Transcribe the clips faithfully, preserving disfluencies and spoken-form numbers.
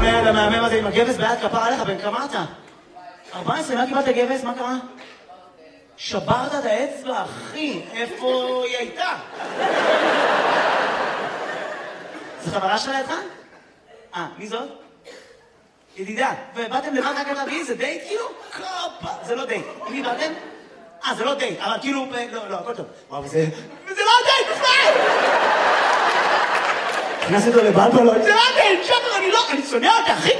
המאמן, המאמן הזה עם הגבס ביד כפר עליך, בן כמה אתה? ארבע עשרה, מה קיבלת גבס? מה קרה? שברת את האצבע, אחי, איפה היא הייתה? זו חברה שלה איתך? אה, מי זאת? ידידה, ובאתם לבד רק להביא, זה דייט כאילו? קופה, זה לא דייט. עם מי באתם? אה, זה לא דייט, אבל כאילו, לא, לא, הכל טוב. וואו, זה... זה לא דייט, בכלל! נכנס אותו לבלבלות, זה לא דייט, שפר, אני לא, אני שונא אותה, אחי!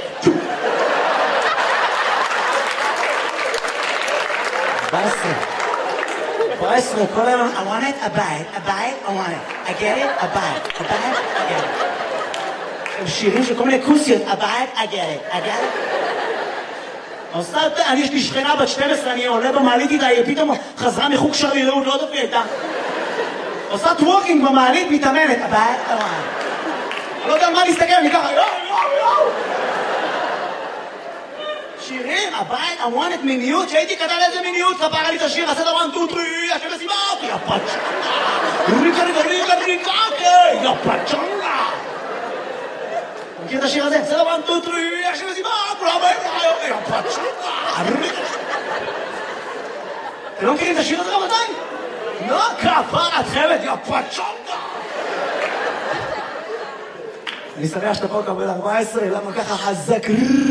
ארבע עשרה. ארבע עשרה, כל היום, I want it, I buy it, I buy it, I want it. I get it, I buy it, I buy it, I get it. הם שירים של כל מיני כוסיות, I buy it, I get it, I get it. עושה, אני יש לי שכנה בת שתים עשרה, אני עולה במעלית איתה, היא פתאום חזרה מחוג שרירות, לא יודעת מי הייתה. עושה טוורקינג במעלית, מתאמנת, I buy it, I want it. אני לא יודע על מה להסתכל, אני ככה, יואו, יואו, יואו. שירים, הבית, I want it מיניות, שהייתי כתב איזה מיניות, כפרה לי את השיר, עשה דבר טו טרי, השם לסיבה, יא פצ'נגה, ריקה ריקה ריקה ריקה, יא פצ'נגה. מכיר את השיר הזה? עשה דבר טו טרי, השם לסיבה, כולם באים לך, יא פצ'נגה, ריקה. אתם לא מכירים את השיר הזה רבותיי? לא, כפרה, את חייבת, יא פצ'נגה. אני שמח שאתה פה קבל ארבע עשרה, למה ככה חזק?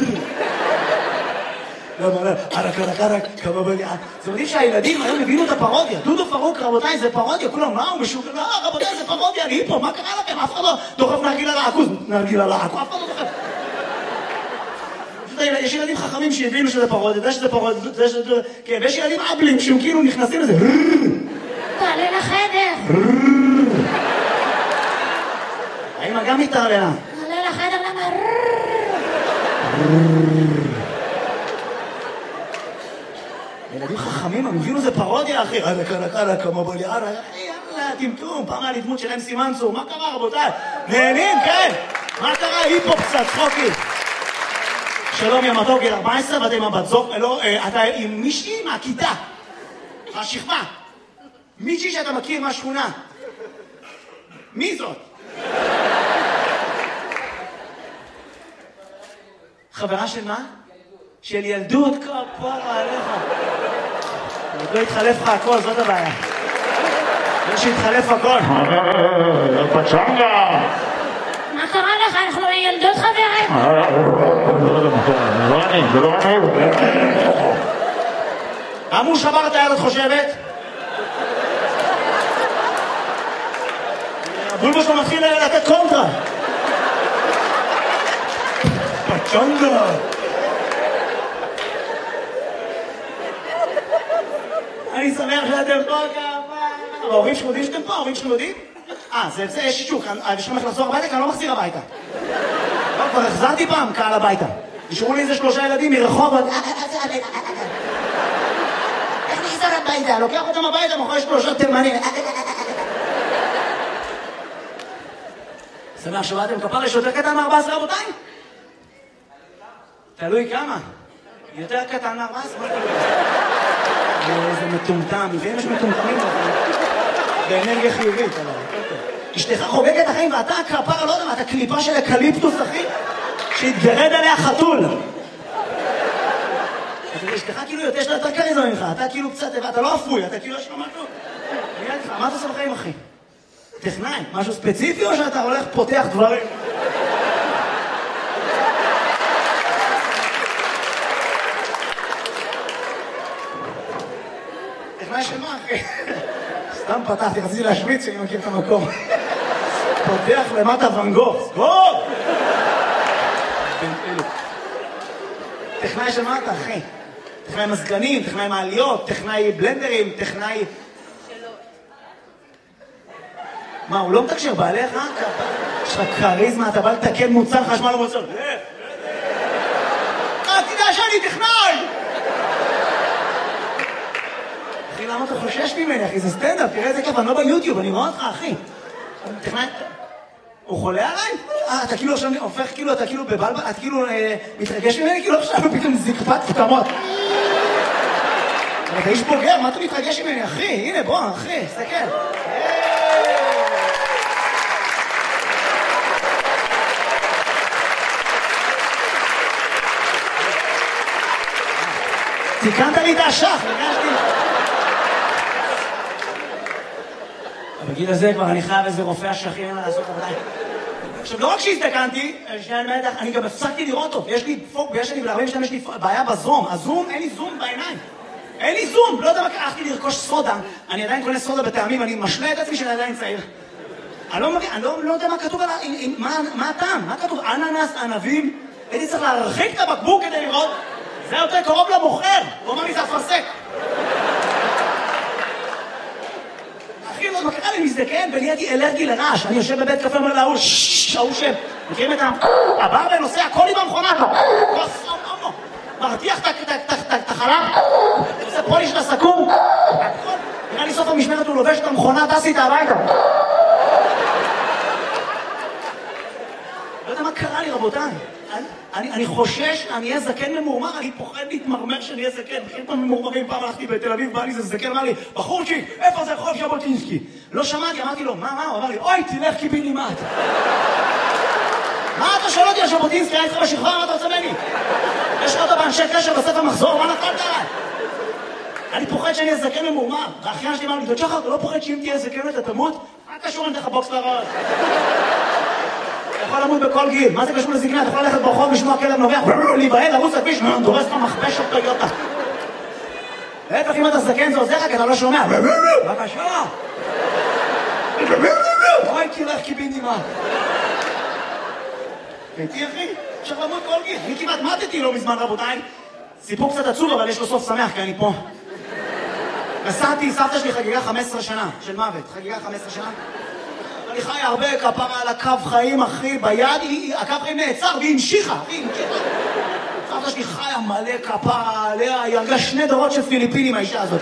למה, למה, ערק, ערק, ערק, כמה בליעה. זה מדהים שהילדים היום הבינו את הפרודיה. דודו פרוק, רבותיי, זה פרודיה. כולם, מה, הוא משוגע? לא, רבותיי, זה פרודיה, אני פה, מה קרה לכם? אף אחד לא דוחף נרגילה לעכוז. נרגילה לעכוז, אף אחד לא דוחף. יש ילדים חכמים שהבינו שזה פרודיה, זה שזה פרודיה, זה שזה... כן, ויש ילדים אבלים שהם כאילו נכנסים לזה. תעלה לחדר. האמא גם מתערלה. תעלה לחדר, למה? ילדים חכמים, הם הבינו זה פרודיה, אחי. עלק, עלק, עלק, כמה בלי עלק. יאללה, טמטום, פעם היה לי דמות של אמסי מנצור. מה קרה, רבותיי? נהנים, כן? מה קרה? היפופ קצת, צחוקי. שלום, יא מתוק, גיל ארבע עשרה, ואתה עם הבת זוג, לא, אתה עם מישהי מהכיתה. השכבה. מישהי שאתה מכיר מהשכונה. מי זאת? חברה של מה? של ילדות, כפרה עליך. עוד לא התחלף לך הכל, זאת הבעיה. לא שהתחלף הכל. פצ'נגה! מה קרה לך? אנחנו ילדות חברים. זה לא אני, זה לא אני. למה הוא שבר את היד, את חושבת? הבולבו שלו מתחיל לתת קונטרה. פצ'נגה! אני שמח שאתם פה כמה... ההורים שלכם יודעים שאתם פה? ההורים שלכם יודעים? אה, זה יש שישוק, אני שלכם איך לחזור הביתה, כי אני לא מחזיר הביתה. לא, כבר החזרתי פעם קהל הביתה. נשארו לי איזה שלושה ילדים מרחוב... איך נחזר הביתה? לוקח אותם הביתה, מאחורי שלושה תימנים. שמח שבאתם כפר, יש יותר קטן מארבע עשרה רבותיי? תלוי כמה. יותר קטן מארבע עשרה? איזה מטומטם, ואם יש מטומטמים באנרגיה חיובית, אשתך חוגגת החיים ואתה הכפר, לא יודע מה, אתה קליפה של אקליפטוס, אחי, שהתגרד עליה חתול. אשתך כאילו יותר שלה יותר קריזמה ממך, אתה כאילו קצת, אתה לא אפוי, אתה כאילו יש לו משהו. מה אתה עושה בחיים, אחי? טכנאי, משהו ספציפי או שאתה הולך פותח דברים? טכנאי של מה, אחי? סתם פתחתי, רציתי להשוויץ שאני מכיר את המקום. פותח למטה ואן גוך. סגור! טכנאי של מה אתה, אחי? טכנאי מזגנים, טכנאי מעליות, טכנאי בלנדרים, טכנאי... מה, הוא לא מתקשר בעליך? יש לך קריזמה, אתה בא לתקן מוצר חשמל ומוצר. אה, תדע שאני טכנאי! אחי, למה אתה חושש ממני, אחי? זה סטנדאפ, תראה איזה כיף, אני לא ביוטיוב, אני רואה אותך, אחי. טכנאי... הוא חולה עליי? אה, אתה כאילו עכשיו הופך, כאילו, אתה כאילו בבלבל, אתה כאילו מתרגש ממני, כאילו עכשיו פתאום זקפת פתמות. אבל אתה איש בוגר, מה אתה מתרגש ממני, אחי? הנה, בוא, אחי, סתכל. תיקנת לי את השח, הרגשתי. בגיל הזה כבר אני חייב איזה רופא השחים אין מה לעשות עבודה. עכשיו, לא רק שהזדקנתי, אני גם הפסקתי לראות טוב. יש לי פוק, ויש לי ב-ארבעים שנה, יש לי בעיה בזום. הזום, אין לי זום בעיניים. אין לי זום, לא יודע מה, הלכתי לרכוש סודה. אני עדיין קונה סודה בטעמים, אני משלה את עצמי שאני עדיין צעיר. אני לא מבין, אני לא יודע מה כתוב על ה... מה הטעם? מה כתוב? אננס, ענבים? הייתי צריך להרחיק את הבקבוק כדי לראות. זה יותר קרוב למוכר. הוא אומר לי, זה אפרסק. אחי, לא, מה קרה לי מזדקן ונהייתי אלרגי לרעש. אני יושב בבית קפה, אומר להוא, ששש, ההוא שם. מכירים את ה... הברמן נוסע, הכל עם המכונה. מרתיח את החלב. עושה פוליש לסכו"ם. נראה לי סוף המשמרת הוא לובש את המכונה, טס איתה הביתה. לא יודע מה קרה לי, רבותיי. אני חושש, אני אהיה זקן ממורמר, אני פוחד להתמרמר שאני אהיה זקן. בכלל פעם ממורמרים, פעם הלכתי בתל אביב, בא לי זה זקן, אמר לי, בחורצ'יק, איפה זה רחוב ז'בוטינסקי? לא שמעתי, אמרתי לו, מה, מה? הוא אמר לי, אוי, תלך קיבינימט. מה אתה שואל אותי על ז'בוטינסקי? היה איתך בשכבה, מה אתה רוצה ממני? יש לך אותו באנשי קשר בספר מחזור, מה נפלת עליי? אני פוחד שאני אהיה זקן ממורמר. והאחיין שלי אמר לי, דוד שחר, אתה לא פוחד שאם תהיה זקן אתה תמות? מה קשור אני דרך הבוקס לראות? אתה יכול למות בכל גיל, מה זה קשור לזקנה? אתה יכול ללכת ברחוב, לשמוע כלב נובח, להיבהל, לרוץ לכביש, דורס לך מכבש או טויוטה. להפך, אם אתה זקן זה עוזר לך, כי אתה לא שומע. בבקשה. אוי, תלך קיבינימט. הייתי אחי, אפשר למות כל גיל. אני כמעט מתתי לא מזמן, רבותיי. סיפור קצת עצוב, אבל יש לו סוף שמח, כי אני פה. נסעתי, סבתא שלי חגיגה חמש עשרה שנה של מוות, חגיגה חמש עשרה שנה. אני חי הרבה כפרה על הקו חיים, אחי, ביד, הקו חיים נעצר והיא המשיכה, היא המשיכה. סבתא שלי חיה מלא כפרה עליה, היא הרגה שני דורות של פיליפינים, האישה הזאת.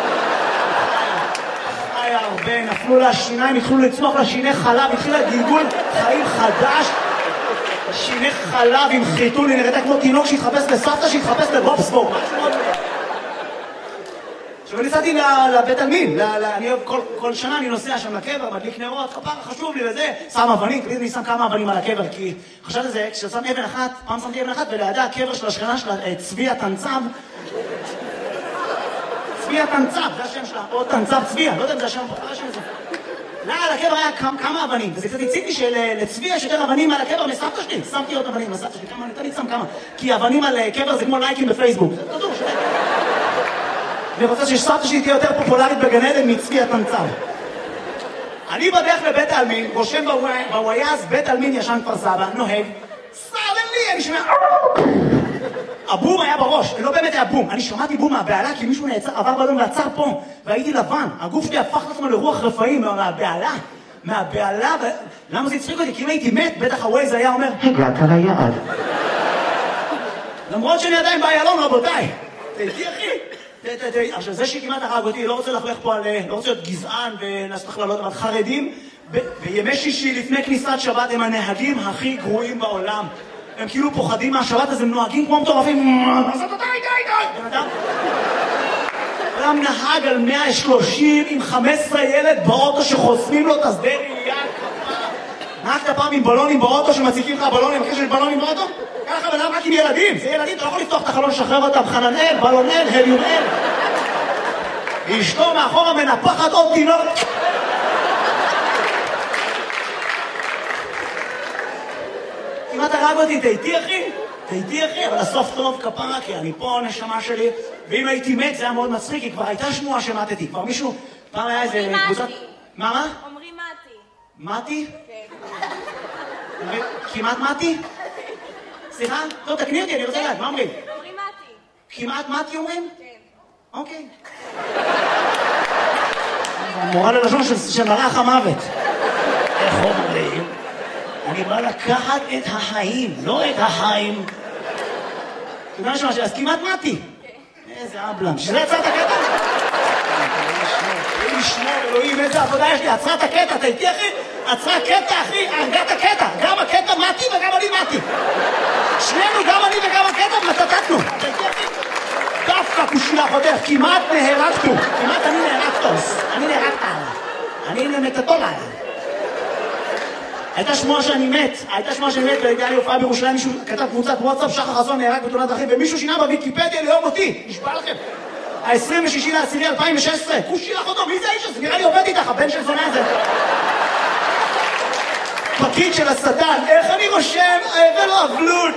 חיה הרבה, נפלו לה שיניים, התחילו לצמוח לה שיני חלב, התחילה גלגול חיים חדש. שיני חלב עם חיתול, היא נראתה כמו תינוק שהתחפש לסבתא, שהתחפש לבובסבורג. עכשיו, נסעתי לבית עלמין, אני אוהב, כל שנה אני נוסע שם לקבר, מדליק נרות, כפרה חשוב לי וזה, שם אבנים, תמיד אני שם כמה אבנים על הקבר, כי חשבתי על זה, כששם אבן אחת, פעם שמתי אבן אחת, ולידה הקבר של השכנה שלה, צבי התנצב, צבי התנצב, זה השם שלה, או תנצב צביה, לא יודע אם זה השם, זה השם הזה. לא, על הקבר היה כמה אבנים, וזה קצת הציתי שלצבי יש יותר אבנים על הקבר מסבתא שלי, שמתי עוד אבנים לסבתא שלי, כמה, אני תמיד שם כמה, כי אבנים על קבר זה כמו לייקים בפייסבוק, זה תדעו, שלי. אני רוצה שסבתא שלי תהיה יותר פופולרית בגן עדן מצבי התנצב. אני בדרך לבית העלמין, רושם בוויאז, בית העלמין ישן כפר סבא, נוהג, סלם לי, אני שומע... הבום היה בראש, לא באמת היה בום, אני שמעתי בום מהבעלה כי מישהו נעצר, עבר באדום ועצר פה, והייתי לבן, הגוף שלי הפך לעצמו לרוח רפאים מהבעלה, מהבעלה, ו... למה זה הצחיק אותי? כי אם הייתי מת, בטח הווייז היה אומר, הגעת ליעד. למרות שאני עדיין באיילון, רבותיי. תהייתי אחי. עכשיו זה שכמעט הרג אותי, לא רוצה לחלך פה על, לא רוצה להיות גזען ולעשות הכללות, אבל חרדים, בימי שישי לפני כניסת שבת הם הנהגים הכי גרועים בעולם. הם כאילו פוחדים מהשבת, אז הם נוהגים כמו מטורפים. אז אתה די, די, די. אדם נהג על מאה ושלושים עם חמש עשרה ילד באוטו שחוסמים לו את השדה ראייה. נהגת פעם עם בלונים באוטו שמציקים לך בלונים, אחרי שיש בלונים באוטו? ככה בן אדם רק עם ילדים. זה ילדים, אתה לא יכול לפתוח את החלון, לשחרר אותם. חננאל, בלונאל, הליונאל. אשתו מאחורה מנפחת עוד תינוק. אם אתה הרג אותי, תהייתי אחי, תהייתי אחי, אבל הסוף טוב כפרה, כי אני פה נשמה שלי, ואם הייתי מת זה היה מאוד מצחיק, כי כבר הייתה שמועה שמתתי, כבר מישהו, פעם היה איזה קבוצת... מה, מה? אומרים מתי. מתי? כן. כמעט מתי? סליחה? לא, תקני אותי, אני רוצה לדעת, מה אומרים? אומרים מתי. כמעט מתי אומרים? כן. אוקיי. מורה ללשון של מלאך המוות. איך אומרים? אני בא לקחת את החיים, לא את החיים. אתה יודע משהו, אז כמעט מתי. איזה אבלם. שזה יצא את הקטע? אלוהים ישמור, אלוהים, איזה עבודה יש לי. עצרה את הקטע, אתה איתי אחי? עצרה קטע אחי, הרגע את הקטע. גם הקטע מתי וגם אני מתי. שנינו, גם אני וגם הקטע, מטטטנו. אתה איתי אחי? דווקא כושילה חותך, כמעט נהרגתו. כמעט אני נהרגתוס. אני נהרגת עליו. אני נמטטול עליו. הייתה שמועה שאני מת, הייתה שמועה שאני מת, והייתה לי הופעה בירושלים, מישהו כתב קבוצת וואטסאפ, שחר חסון נהרג בתאונת דרכים, ומישהו שינה בוויקיפדיה ליום אותי, נשבע לכם. ה-עשרים ושישי לעשירי אלפיים ושש עשרה, כושי לך אותו, מי זה האיש הזה? נראה לי עובד איתך, הבן של זונה הזה. פקיד של השטן, איך אני רושם? ולא אבלות.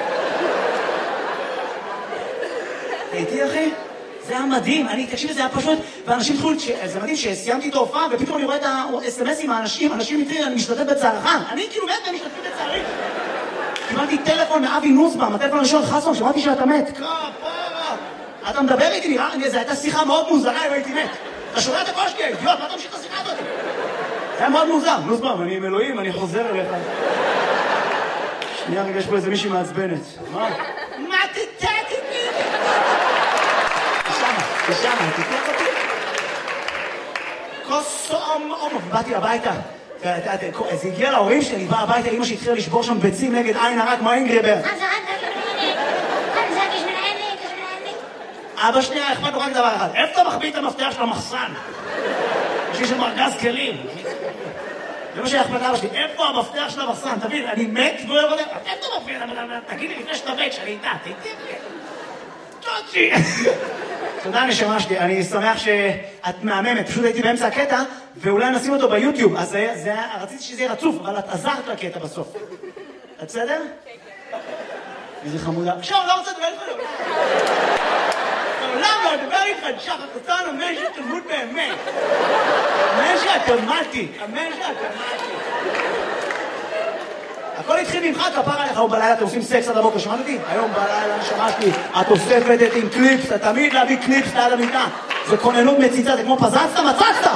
הייתי אחי? זה היה מדהים, אני, תקשיב, זה היה פשוט, ואנשים התחילו, זה מדהים שסיימתי את ההופעה, ופתאום אני רואה את ה-אס-אם-אסים מהאנשים, אנשים מתחילים, אני משתתף בצערך, אני כאילו מת והם משתתפים בצערי. קיבלתי טלפון מאבי נוסבאום, הטלפון הראשון, חסון, שמעתי שאתה מת. כפרה, אתה מדבר איתי, נראה, זו הייתה שיחה מאוד מוזרה, אם הייתי מת. אתה שומע את הקול שלי, אידיוט, מה אתה ממשיך את השיחה הזאת? זה היה מאוד מוזר, נוסבאום, אני עם אלוהים, אני חוזר אליך. שנייה, רגע, יש פה איזה מישהי מעצבנת. מה? מה תתתי לי? ושמה, תתלך אותי. כוס אומ אומ, באתי הביתה. זה הגיע להורים שלי, בא הביתה, אמא שהתחילה לשבור שם ביצים נגד עין הרק, מה אינגרבר? אבא שנייה, אכפת לו רק דבר אחד. איפה אתה מחביא את המפתח של המחסן? יש לי שם ארגז כלים. זה מה שאכפת לאבא שלי. איפה המפתח של המחסן? תבין, אני מת והוא לא יודע. איפה אתה מפתח? תגיד לי לפני שאתה מת, שאני איתה. תגיד לי. צ'וצ'י. תודה נשמה שלי, אני שמח שאת מהממת, פשוט הייתי באמצע הקטע, ואולי נשים אותו ביוטיוב, אז רציתי שזה יהיה רצוף, אבל את עזרת לקטע בסוף. את בסדר? איזה חמודה. עכשיו, לא רוצה לדבר איתך לעולם. לעולם לא לדבר איתך, שחר חסון, אמן שתלמוד באמת. אמן שהתאמתי, אמן שהתאמתי. הכל התחיל ממך, כפר עליך, היום בלילה אתם עושים סקס עד הבוקר, שמעת אותי? היום בלילה שמעתי, את אוספת את עם קליפס, אתה תמיד להביא קליפס ליד המיטה. זה כוננות מציצה, זה כמו פזצת, מצצת!